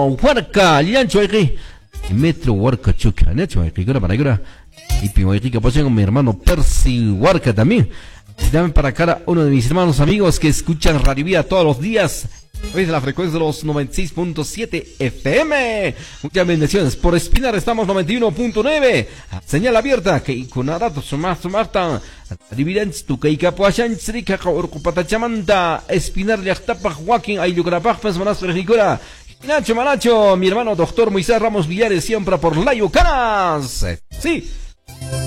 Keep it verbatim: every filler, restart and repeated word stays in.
Huarca, Liancho aquí. Metro Huarca Chuca, Nacho aquí, para para y Pimo aquí que apoyan con mi hermano Percy Huarca también. Dame para acá uno de mis hermanos amigos que escuchan Radio Vida todos los días. Hoy de la frecuencia de los noventa y seis punto siete F M. Muchas bendiciones. Por Espinar estamos noventa y uno punto nueve. Señal abierta. Que con dato sumar sumarta. Dividends tu que capuachan srika orcupata chamanta. Espinar liachtapa Joaquín ayugrapaj personas frejicora. Nacho Manacho, mi hermano doctor Moisés Ramos Villares, siempre por Layo Canas. Sí.